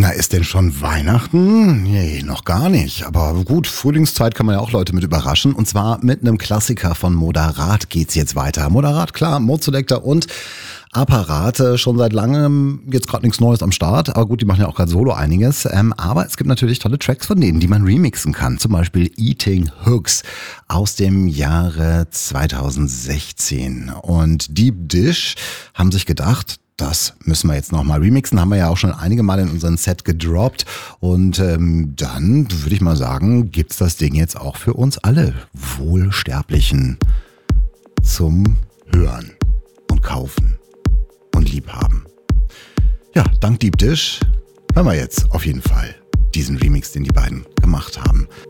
Na, ist denn schon Weihnachten? Nee, noch gar nicht. Aber gut, Frühlingszeit kann man ja auch Leute mit überraschen. Und zwar mit einem Klassiker von Moderat geht's jetzt weiter. Moderat, klar, Mode Selector und Apparat. Schon seit langem jetzt gerade nichts Neues am Start. Aber gut, die machen ja auch gerade solo einiges. Aber es gibt natürlich tolle Tracks von denen, die man remixen kann. Zum Beispiel Eating Hooks aus dem Jahre 2016. Und Deep Dish haben sich gedacht, das müssen wir jetzt nochmal remixen, haben wir ja auch schon einige Mal in unseren Set gedroppt. Und dann würde ich mal sagen, gibt's das Ding jetzt auch für uns alle Wohlsterblichen zum Hören und Kaufen und Liebhaben. Ja, dank Deep Dish hören wir jetzt auf jeden Fall diesen Remix, den die beiden gemacht haben.